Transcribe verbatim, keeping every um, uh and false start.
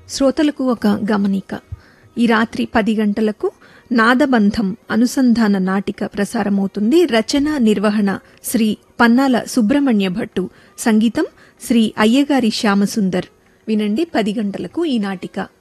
శ్రోతలకు ఒక గమనిక. ఈ రాత్రి పది గంటలకు నాదబంధం అనుసంధాన నాటిక ప్రసారమవుతుంది. రచన నిర్వహణ శ్రీ పన్నాల సుబ్రహ్మణ్య భట్టు, సంగీతం శ్రీ అయ్యగారి శ్యామసుందర్. వినండి, పది గంటలకు ఈ నాటిక.